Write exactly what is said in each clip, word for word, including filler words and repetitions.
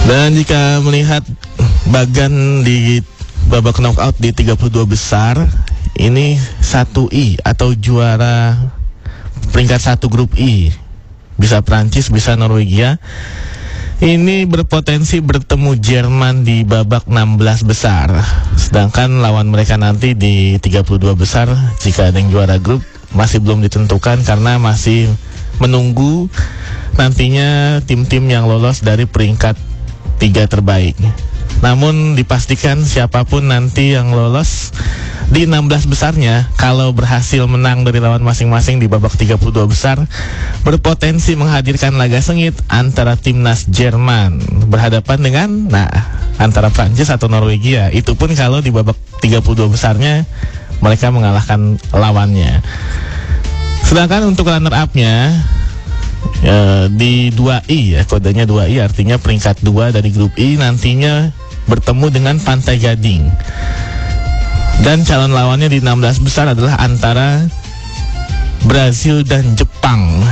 Dan jika melihat bagan di babak knockout di tiga puluh dua besar, ini satu I atau juara peringkat satu grup I, bisa Prancis, bisa Norwegia. Ini berpotensi bertemu Jerman di babak enam belas besar. Sedangkan lawan mereka nanti di tiga puluh dua besar, jika ada yang juara grup, masih belum ditentukan karena masih menunggu nantinya tim-tim yang lolos dari peringkat tiga terbaik. Namun dipastikan siapapun nanti yang lolos di enam belas besarnya, kalau berhasil menang dari lawan masing-masing di babak tiga puluh dua besar, berpotensi menghadirkan laga sengit antara timnas Jerman berhadapan dengan nah antara Prancis atau Norwegia. Itu pun kalau di babak tiga puluh dua besarnya mereka mengalahkan lawannya. Sedangkan untuk runner up-nya ya, di dua I ya, kodenya dua I, artinya peringkat dua dari grup I nantinya bertemu dengan Pantai Gading. Dan calon lawannya di enam belas besar adalah antara Brazil dan Jepang.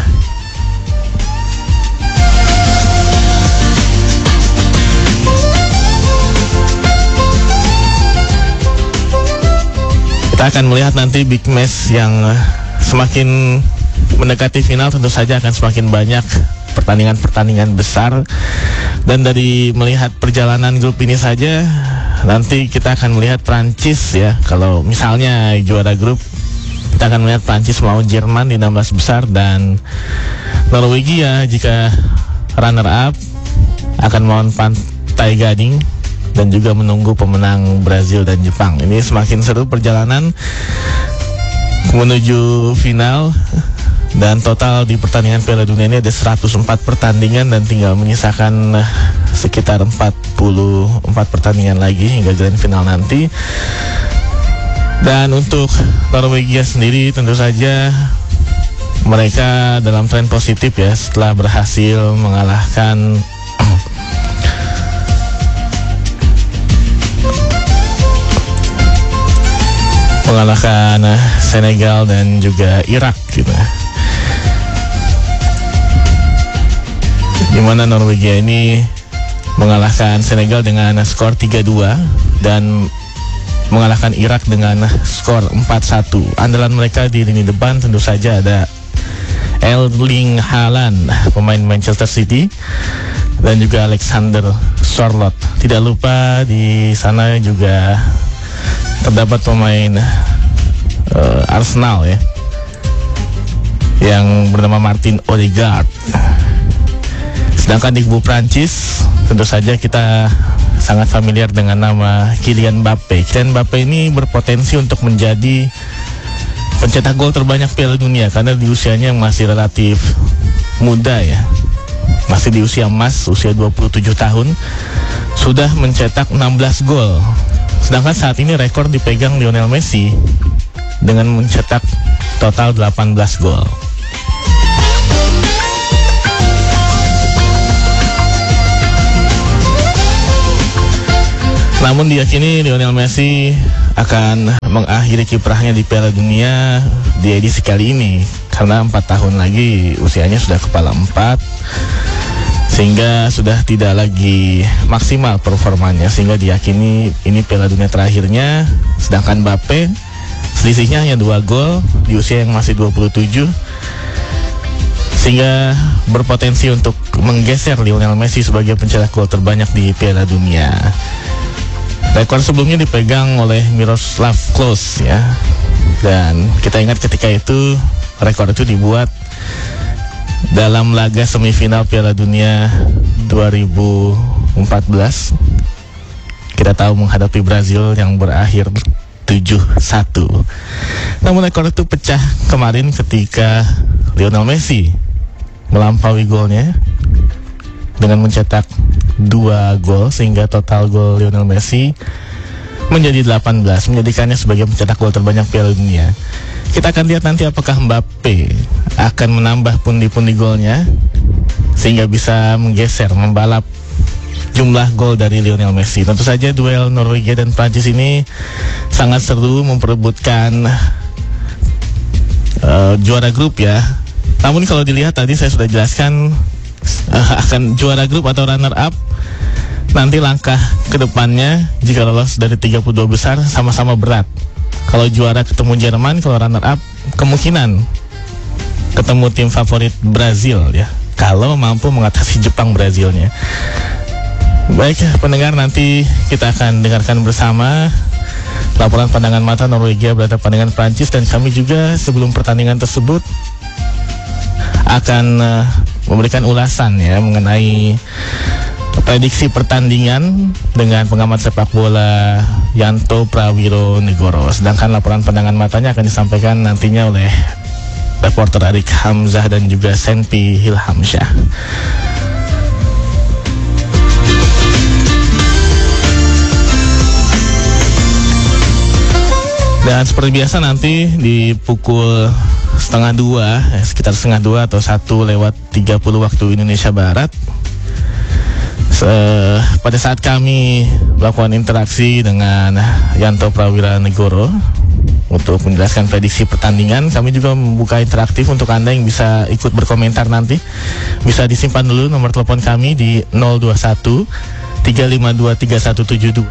Kita akan melihat nanti big match yang semakin mendekati final, tentu saja akan semakin banyak pertandingan-pertandingan besar. Dan dari melihat perjalanan grup ini saja, nanti kita akan melihat Prancis ya, kalau misalnya juara grup, kita akan melihat Prancis melawan Jerman di enam belas besar, dan Norwegia jika runner up akan melawan Pantai Gading, dan juga menunggu pemenang Brazil dan Jepang. Ini semakin seru perjalanan menuju final. Dan total di pertandingan Piala Dunia ini ada seratus empat pertandingan dan tinggal menyisakan sekitar empat puluh empat pertandingan lagi hingga grand final nanti. Dan untuk Norwegia sendiri tentu saja mereka dalam tren positif ya, setelah berhasil mengalahkan mengalahkan Senegal dan juga Irak gitu. Di mana Norwegia ini mengalahkan Senegal dengan skor tiga dua dan mengalahkan Irak dengan skor empat satu. Andalan mereka di lini depan tentu saja ada Erling Haaland, pemain Manchester City, dan juga Alexander Sørloth. Tidak lupa di sana juga terdapat pemain uh, Arsenal ya, yang bernama Martin Odegaard. Sedangkan di kubu Prancis, tentu saja kita sangat familiar dengan nama Kylian Mbappe. Kylian Mbappe ini berpotensi untuk menjadi pencetak gol terbanyak Piala Dunia karena di usianya yang masih relatif muda ya, masih di usia emas, usia dua puluh tujuh tahun, sudah mencetak enam belas gol. Sedangkan saat ini rekor dipegang Lionel Messi dengan mencetak total delapan belas gol. Namun diyakini Lionel Messi akan mengakhiri kiprahnya di Piala Dunia di edisi kali ini karena empat tahun lagi usianya sudah kepala empat, sehingga sudah tidak lagi maksimal performanya, sehingga diyakini ini Piala Dunia terakhirnya. Sedangkan Mbappe selisihnya hanya dua gol di usia yang masih dua puluh tujuh, sehingga berpotensi untuk menggeser Lionel Messi sebagai pencetak gol terbanyak di Piala Dunia. Rekor sebelumnya dipegang oleh Miroslav Klose ya. Dan kita ingat ketika itu rekor itu dibuat dalam laga semifinal Piala Dunia dua ribu empat belas. Kita tahu menghadapi Brazil yang berakhir tujuh satu. Namun rekor itu pecah kemarin ketika Lionel Messi melampaui golnya dengan mencetak dua gol, sehingga total gol Lionel Messi menjadi delapan belas, menjadikannya sebagai pencetak gol terbanyak Piala Dunia. Kita akan lihat nanti apakah Mbappe akan menambah pundi-pundi golnya sehingga bisa menggeser, membalap jumlah gol dari Lionel Messi. Tentu saja duel Norwegia dan Prancis ini sangat seru, memperebutkan uh, juara grup ya. Namun kalau dilihat tadi saya sudah jelaskan uh, akan juara grup atau runner up nanti langkah kedepannya jika lolos dari tiga puluh dua besar sama-sama berat. Kalau juara ketemu Jerman, kalau runner up kemungkinan ketemu tim favorit Brazil ya. Kalau mampu mengatasi Jepang Brazilnya. Baik pendengar, nanti kita akan dengarkan bersama laporan pandangan mata Norwegia berhadapan dengan Prancis, dan kami juga sebelum pertandingan tersebut akan uh, memberikan ulasan ya mengenai prediksi pertandingan dengan pengamat sepak bola Yanto Prawiro Negoro. Sedangkan laporan pandangan matanya akan disampaikan nantinya oleh reporter Arik Hamzah dan juga Senpi Hilhamsyah. Dan seperti biasa nanti di pukul setengah dua, eh, sekitar setengah dua atau satu lewat tiga puluh waktu Indonesia Barat, Se- pada saat kami melakukan interaksi dengan Yanto Prawira Negoro untuk menjelaskan prediksi pertandingan, kami juga membuka interaktif untuk Anda yang bisa ikut berkomentar nanti. Bisa disimpan dulu nomor telepon kami di nol dua satu tiga lima dua tiga satu tujuh dua.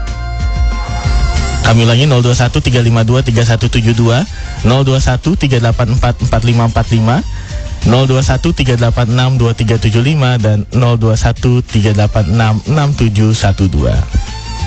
Kami ulangi nol dua satu tiga lima dua tiga satu tujuh dua, nol dua satu tiga delapan empat empat lima empat lima, nol dua satu tiga delapan enam dua tiga tujuh lima, dan nol dua satu tiga delapan enam enam tujuh satu dua.